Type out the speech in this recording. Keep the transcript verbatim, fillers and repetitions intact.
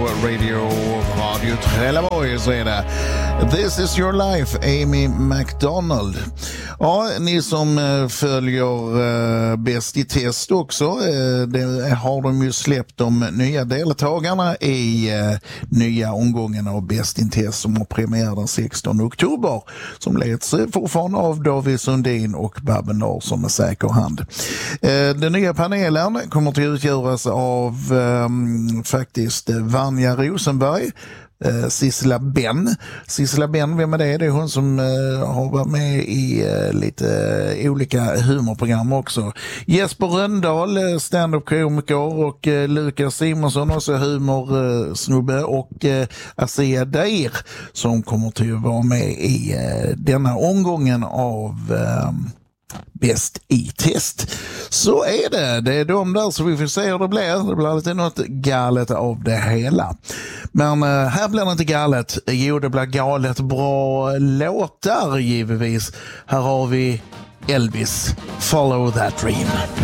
Radio Radio Trelleborg så är det This is your life, Amy McDonald. Ja, ni som äh, följer äh, Bäst i test också, äh, det har de ju släppt de nya deltagarna i äh, nya omgången av Bäst i test som har premiär den sextonde oktober, som leds äh, fortfarande av David Sundin och Babben Larsson med säker hand. Äh, den nya panelen kommer att utgöras av äh, faktiskt äh, Vanja Rosenberg, Uh, Sissela Benn. Sissela Benn, vem är det? Det är hon som uh, har varit med i uh, lite uh, olika humorprogram också. Jesper Röndahl, uh, stand-up-komiker, och uh, Lukas Simonsson, också humorsnubbe, uh, och uh, Asia Dair som kommer till att vara med i uh, denna omgången av uh, Bäst i test. Så är det. Det är de där, så vi får se hur det blir. Det blir lite något galet av det hela. Men uh, här blir det inte galet. Jo, det blir galet bra låtar givetvis. Här har vi Elvis, Follow That Dream.